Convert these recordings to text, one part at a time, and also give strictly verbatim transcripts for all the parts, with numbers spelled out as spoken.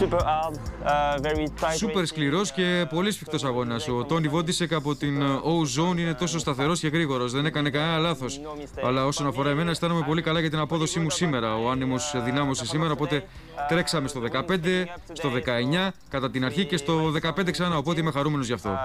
Σούπερ σκληρός και πολύ σφιχτός αγώνας. Ο Τόνι Βόντισεκ από την O-Zone είναι τόσο σταθερός και γρήγορος. Δεν έκανε κανένα λάθος. Αλλά όσον αφορά εμένα, αισθάνομαι πολύ καλά για την απόδοσή μου σήμερα. Ο άνεμος δυνάμωσε σήμερα, οπότε τρέξαμε στο δεκαπέντε, στο δεκαεννιά κατά την αρχή και στο δεκαπέντε ξανά. Οπότε είμαι χαρούμενος γι' αυτό.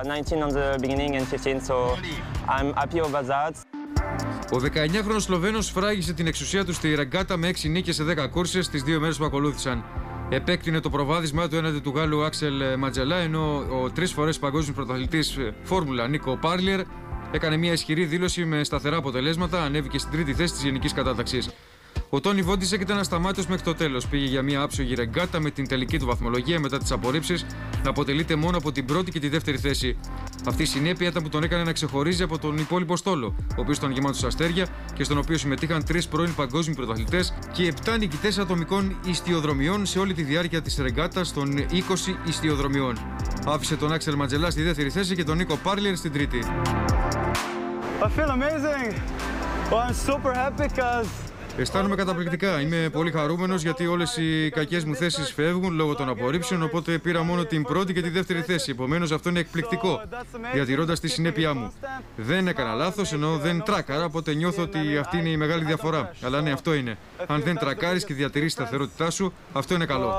Ο δεκαεννιάχρονος Σλοβαίνος φράγισε την εξουσία του στη ρεγκάτα με έξι νίκες σε δέκα κούρσες τις δύο μέρες που ακολούθησαν. Επέκτηνε το προβάδισμά του έναντι του Γάλλου Άξελ Ματζελά, ενώ ο τρεις φορές παγκόσμιος πρωταθλητής Φόρμουλα Νίκο Πάρλιερ έκανε μια ισχυρή δήλωση με σταθερά αποτελέσματα, ανέβηκε στην τρίτη θέση της γενικής κατάταξης. Ο Τόνι Βόντισεκ ήταν ασταμάτητος μέχρι το τέλος. Πήγε για μια άψογη ρεγκάτα με την τελική του βαθμολογία μετά τις απορρίψεις να αποτελείται μόνο από την πρώτη και τη δεύτερη θέση. Αυτή η συνέπεια ήταν που τον έκανε να ξεχωρίζει από τον υπόλοιπο στόλο, ο οποίος ήταν γεμάτος αστέρια και στον οποίο συμμετείχαν τρεις πρώην παγκόσμιοι πρωταθλητές και επτά νικητές ατομικών ιστιοδρομιών σε όλη τη διάρκεια της ρεγκάτας των είκοσι ιστιοδρομιών. Άφησε τον Άξελ Ματζελά στη δεύτερη θέση και τον Νίκο Πάρλιερ στην τρίτη. I feel amazing. Well, I'm super happy because Αισθάνομαι καταπληκτικά. Είμαι πολύ χαρούμενος γιατί όλες οι κακές μου θέσεις φεύγουν λόγω των απορρίψεων. Οπότε πήρα μόνο την πρώτη και τη δεύτερη θέση. Επομένως αυτό είναι εκπληκτικό, διατηρώντας τη συνέπειά μου. Δεν έκανα λάθος, ενώ δεν τράκαρα. Οπότε νιώθω ότι αυτή είναι η μεγάλη διαφορά. Αλλά ναι, αυτό είναι. Αν δεν τρακάρεις και διατηρείς τη σταθερότητά σου, αυτό είναι καλό.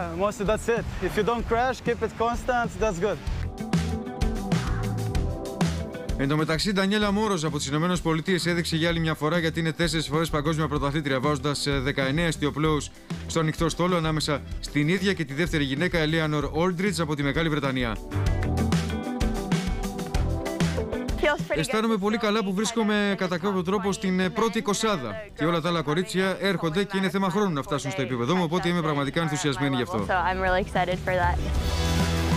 Εν τω μεταξύ, Ντανιέλα Μόρος από τις Ηνωμένες Πολιτείες έδειξε για άλλη μια φορά γιατί είναι τέσσερις φορές παγκόσμια πρωταθλήτρια, βάζοντας δεκαεννέα ιστιοπλώους στο ανοιχτό στόλο ανάμεσα στην ίδια και τη δεύτερη γυναίκα Ελίανορ Όλντριτς από τη Μεγάλη Βρετανία. Αισθάνομαι πολύ καλά που βρίσκομαι κατά κάποιο τρόπο στην πρώτη εικοσάδα και όλα τα άλλα κορίτσια έρχονται και είναι θέμα χρόνου να φτάσουν στο επίπεδο μου, οπότε είμαι πραγματικά ενθουσιασμένη γι' αυτό.